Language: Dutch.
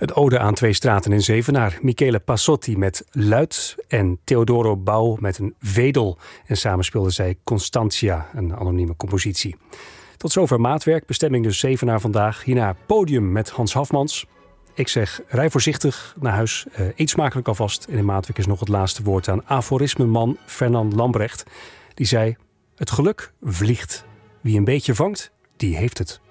Een ode aan twee straten in Zevenaar. Michele Passotti met luid en Teodoro Bouw met een vedel. En samen speelden zij Constantia, een anonieme compositie. Tot zover Maatwerk, bestemming dus Zevenaar vandaag. Hierna Podium met Hans Hafmans. Ik zeg, rij voorzichtig naar huis. Eet smakelijk alvast. En in Maatwerk is nog het laatste woord aan aforismenman Fernand Lambrecht. Die zei, het geluk vliegt. Wie een beetje vangt, die heeft het.